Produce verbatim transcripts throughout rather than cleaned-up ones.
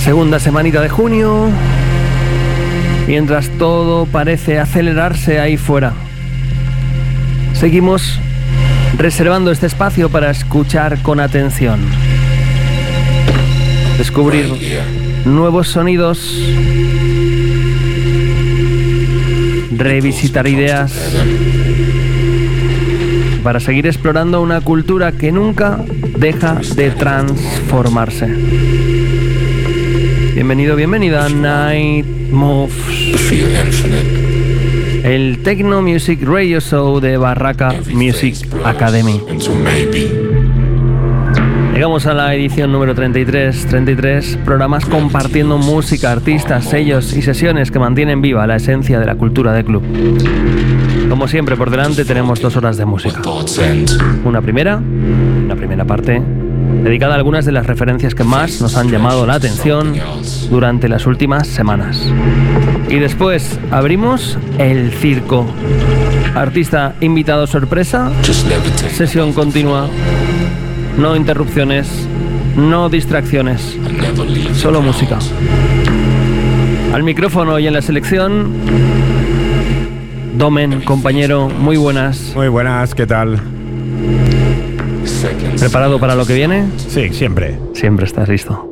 Segunda semanita de junio, mientras todo parece acelerarse ahí fuera. Seguimos reservando este espacio para escuchar con atención, descubrir nuevos sonidos, revisitar ideas, para seguir explorando una cultura que nunca deja de transformarse. Bienvenido, bienvenida a Night Moves, el Techno Music Radio Show de Barraca Music Academy. Llegamos a la edición número treinta y tres, treinta y tres programas compartiendo música, artistas, sellos y sesiones que mantienen viva la esencia de la cultura de club. Como siempre, por delante tenemos dos horas de música. Una primera, una primera parte, dedicada a algunas de las referencias que más nos han llamado la atención durante las últimas semanas. Y después abrimos el circo. Artista invitado sorpresa, sesión continua, no interrupciones, no distracciones, solo música. Al micrófono y en la selección, Domen, compañero, muy buenas. Muy buenas, ¿qué tal? ¿Preparado para lo que viene? Sí, siempre. Siempre estás listo.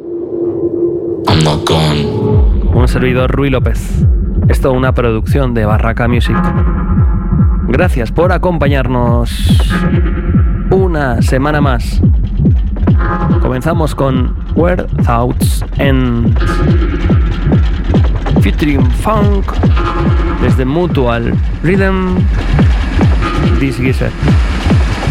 Un servidor, Rui López. Esto es una producción de Barraca Music. Gracias por acompañarnos una semana más. Comenzamos con Where Thoughts End, featuring Funk desde Mutual Rhythm, This Gizzard.